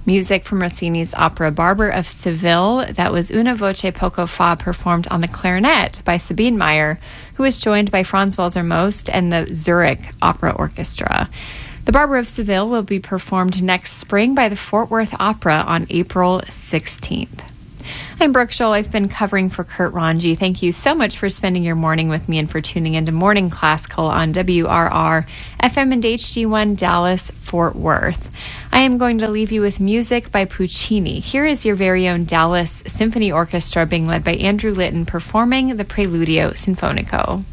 Music from Rossini's opera Barber of Seville. That was Una voce poco fa, performed on the clarinet by Sabine Meyer, who was joined by Franz Welser Most and the Zurich Opera Orchestra. The Barber of Seville will be performed next spring by the Fort Worth Opera on April 16th. I'm Brooke Scholl. I've been covering for Kurt Ranji. Thank you so much for spending your morning with me and for tuning into Morning Classical on WRR FM and HD1 Dallas, Fort Worth. I am going to leave you with music by Puccini. Here is your very own Dallas Symphony Orchestra being led by Andrew Litton performing the Preludio Sinfonico.